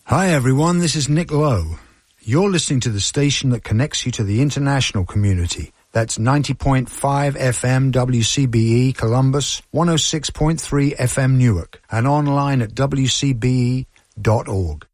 Hi everyone, this is Nick Lowe. You're listening to the station that connects you to the international community. That's 90.5 FM WCBE Columbus, 106.3 FM Newark, and online at wcbe.org.